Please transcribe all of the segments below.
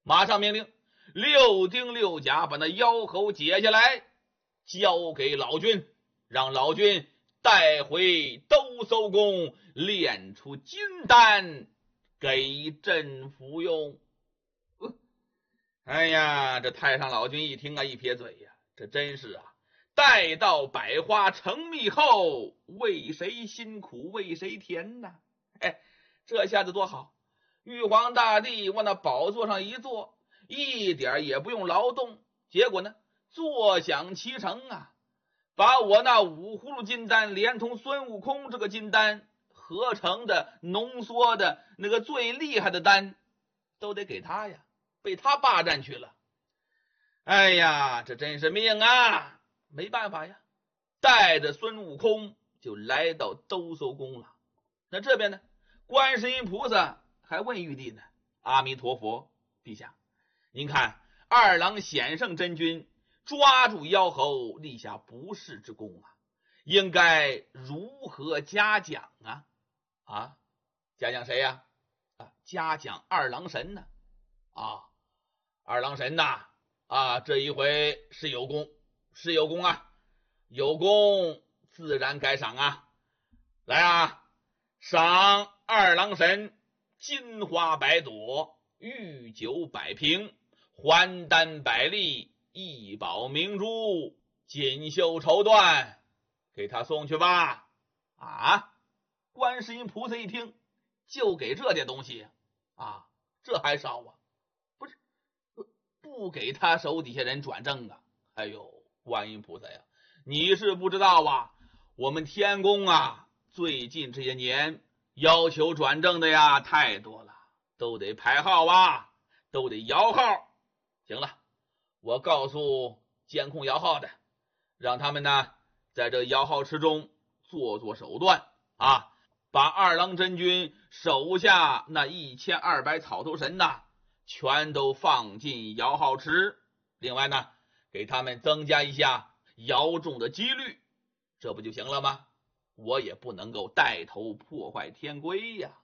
马上命令6丁6甲把那妖猴解下来，交给老君，让老君带回兜搜宫炼出金丹给朕服用。哎呀，这太上老君一听啊，一撇嘴呀，这真是啊，待到百花成蜜后，为谁辛苦为谁甜呐？哎，这下子多好！玉皇大帝往那宝座上一坐，一点也不用劳动，结果呢，坐享其成啊！把我那5葫芦金丹连同孙悟空这个金丹合成的浓缩的那个最厉害的丹，都得给他呀，被他霸占去了。哎呀，这真是命啊！没办法呀，带着孙悟空就来到兜搜宫了。那这边呢，观世音菩萨还问玉帝呢：阿弥陀佛，陛下，您看二郎显圣真君抓住妖猴，立下不世之功啊，应该如何嘉奖啊？啊，嘉奖谁呀？嘉奖二郎神呢？二郎神呐，这一回是有功，是有功啊，有功自然该赏啊！来啊，赏二郎神金花100朵，玉酒100瓶，还丹100粒，一宝明珠，锦绣绸缎，给他送去吧。观世音菩萨一听，就给这点东西啊，这还少啊？不是，不给他手底下人转正啊？哎呦，观音菩萨呀，你是不知道啊，我们天宫啊，最近这些年要求转正的呀太多了，都得排号啊，都得摇号。行了，我告诉监控摇号的，让他们呢在这摇号池中做手段啊，把二郎真君手下那1200草头神呐，全都放进摇号池。另外呢，给他们增加一下摇中的几率，这不就行了吗？我也不能够带头破坏天规呀！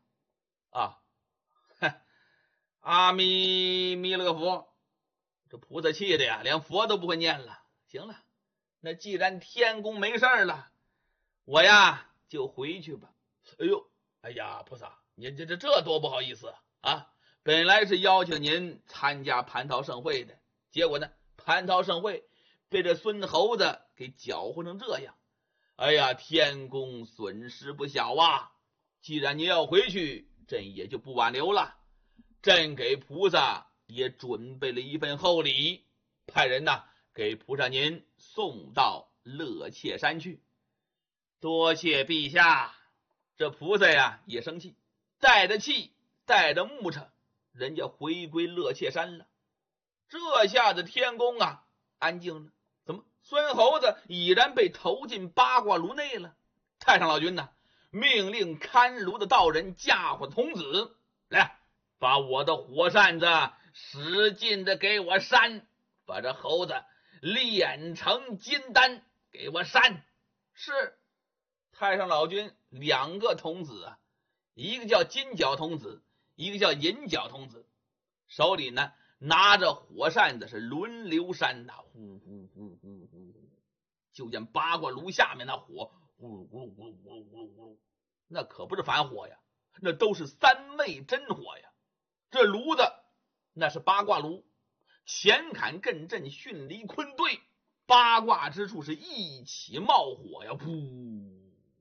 阿弥勒个佛，这菩萨气的呀，连佛都不会念了。行了，那既然天宫没事了，我呀就回去吧。哎呀，菩萨，您这多不好意思啊！本来是邀请您参加蟠桃盛会的，结果呢，蟠桃盛会被这孙猴子给搅和成这样。哎呀，天宫损失不小啊！既然您要回去，朕也就不挽留了。朕给菩萨也准备了一份厚礼，派人呢给菩萨您送到乐切山去。多谢陛下。这菩萨呀也生气，带着气，带着木叉，人家回归乐切山了。这下子天宫啊安静了。怎么孙猴子已然被投进八卦炉内了？太上老君呢命令看炉的道人驾火童子来，把我的火扇子使劲的给我扇，把这猴子炼成金丹给我扇。是太上老君2个童子啊，一个叫金角童子，一个叫银角童子，手里呢拿着火扇子是轮流扇呐，呼呼呼呼呼，就见八卦炉下面那火呼噜呼噜呼噜呼噜呼噜呼噜，那可不是凡火呀，那都是3昧真火呀。这炉子那是八卦炉，前坎艮震巽离坤兑，八卦之处是一起冒火呀，噗！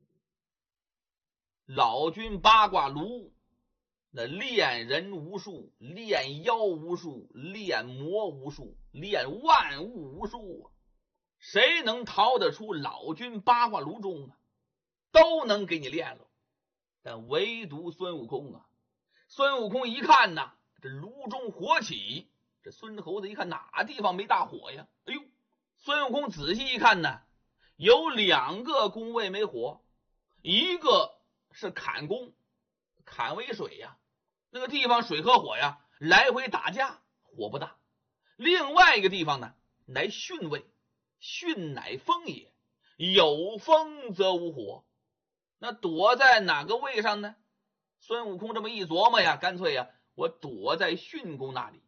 老君八卦炉那炼人无数，炼妖无数，炼魔无数，炼万物无数啊！谁能逃得出老君八卦炉中啊？都能给你炼了，但唯独孙悟空啊！孙悟空一看呐，这炉中火起，这孙猴子一看哪地方没大火呀？哎呦，孙悟空仔细一看呢，有2个宫位没火，一个是坎宫，坎为水呀，那个地方水和火呀来回打架，火不大。另外一个地方呢乃巽位，巽乃风也，有风则无火。那躲在哪个位上呢？孙悟空这么一琢磨呀，干脆呀，我躲在巽宫那里，